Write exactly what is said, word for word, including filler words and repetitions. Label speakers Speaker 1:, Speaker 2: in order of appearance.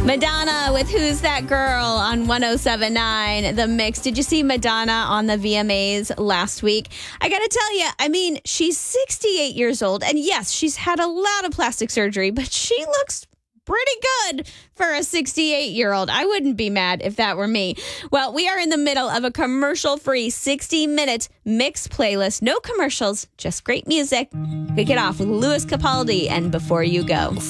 Speaker 1: Madonna with Who's That Girl on one oh seven point nine The Mix. Did you see Madonna on the V M As last week? I got to tell you, I mean, she's sixty-eight years old. And yes, she's had a lot of plastic surgery, but she looks pretty good for a sixty-eight-year-old. I wouldn't be mad if that were me. Well, we are in the middle of a commercial-free sixty-minute mix playlist. No commercials, just great music. Kick it off with Louis Capaldi and Before You Go.